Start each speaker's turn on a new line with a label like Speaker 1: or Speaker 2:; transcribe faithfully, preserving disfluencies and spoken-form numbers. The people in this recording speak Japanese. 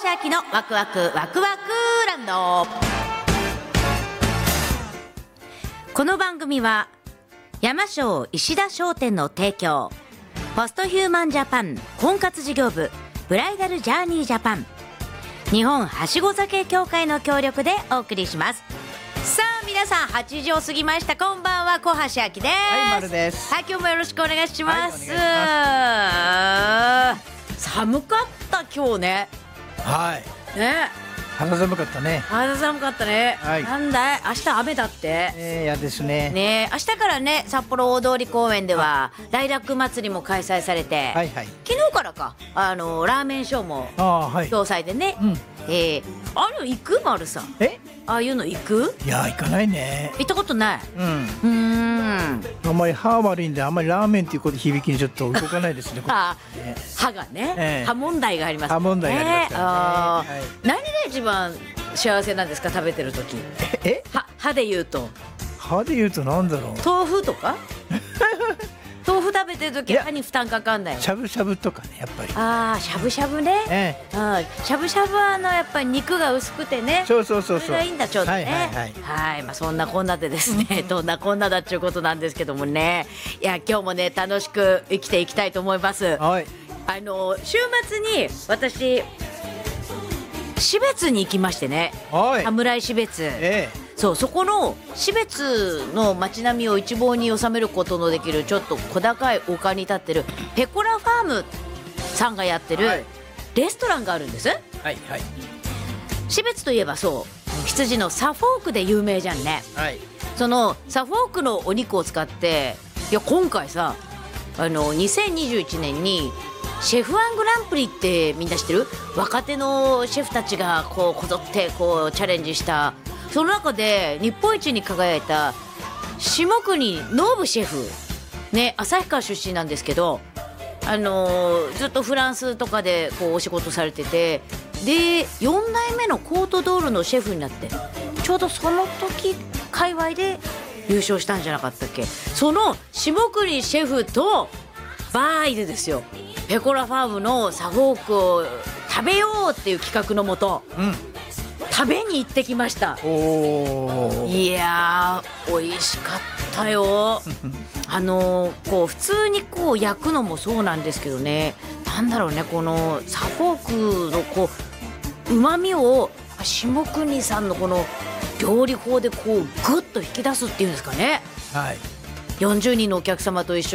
Speaker 1: 橋明のワクワクワクワクランド。この番組は山椒石田商店の提供、ポストヒューマンジャパン婚活事業部ブライダルジャーニージャパン、日本はしご酒協会の協力でお送りします。さあ皆さん、はちじを過ぎました。こんばんは、小橋明です。
Speaker 2: はい、丸です。
Speaker 1: はい、今日もよろしくお願いします。
Speaker 2: はい、お願いします。
Speaker 1: 寒かった今日ね。
Speaker 2: はい
Speaker 1: ね、
Speaker 2: 肌寒かったね。
Speaker 1: 肌寒かったね、
Speaker 2: はい、
Speaker 1: なんだい、明日雨だって。
Speaker 2: えー、嫌ですね。
Speaker 1: ね、明日からね、札幌大通公園ではライラック祭りも開催されて、
Speaker 2: はいはい、
Speaker 1: 昨日からか、あのラーメンショーも共催でね、
Speaker 2: うん、
Speaker 1: えー、ある行く丸さん、
Speaker 2: え
Speaker 1: ああいうの行く？
Speaker 2: いや、行かないね。
Speaker 1: 行ったことない。
Speaker 2: うん、
Speaker 1: うーん、
Speaker 2: あんまり歯悪いんで、あんまりラーメンっていうこと響きにちょっと動かないですね。
Speaker 1: あ、
Speaker 2: ね、
Speaker 1: 歯がね、
Speaker 2: えー、
Speaker 1: 歯問題があります、ね、
Speaker 2: 歯問題がありますからね。
Speaker 1: あ、
Speaker 2: はい、
Speaker 1: 何が一番幸せなんですか、食べてる時。
Speaker 2: え
Speaker 1: は歯で言うと、
Speaker 2: 歯で言うとなんだろう。
Speaker 1: 豆腐とか豆腐食べてる時歯に負担かかんない。
Speaker 2: しゃぶしゃぶとかね、やっぱり。
Speaker 1: ああ、しゃぶしゃぶね、
Speaker 2: ええ、
Speaker 1: あ、しゃぶしゃぶはあのやっぱり肉が薄くてね、
Speaker 2: そうそうそうそう、
Speaker 1: それがいいんだちょうどね。
Speaker 2: はいはいはい、
Speaker 1: はい、まあ、そんなこんなでですねどんなこんなだっちゅうことなんですけどもね、いや今日もね楽しく生きていきたいと思います。
Speaker 2: はい、
Speaker 1: あの週末に私標津に行きましてね、
Speaker 2: はい、
Speaker 1: 侍標津、
Speaker 2: ええ、
Speaker 1: そう、そこの標津の街並みを一望に収めることのできるちょっと小高い丘に立ってるペコラファームさんがやってるレストランがあるんです。
Speaker 2: はいはい、
Speaker 1: 標津といえばそう羊のサフォークで有名じゃんね。
Speaker 2: はい、
Speaker 1: そのサフォークのお肉を使って、いや今回さ、あのにせんにじゅういちねんにシェフワングランプリってみんな知ってる？若手のシェフたちがこうこぞってこうチャレンジした、その中で日本一に輝いた下國信シェフね、旭川出身なんですけど、あのー、ずっとフランスとかでこうお仕事されてて、でよんだいめのコートドールのシェフになって、ちょうどその時界隈で優勝したんじゃなかったっけ。その下國シェフとバーイでですよ、ペコラファームのサフォークを食べようっていう企画のもと、うん、食べに行ってきました。
Speaker 2: お、
Speaker 1: いやー美味しかったよあのー、こう普通にこう焼くのもそうなんですけどね、なんだろうね、このサフォークのこう旨味を下國さんのこの料理法でこうグッと引き出すっていうんですかね。
Speaker 2: はい、
Speaker 1: よんじゅうにんのお客様と一緒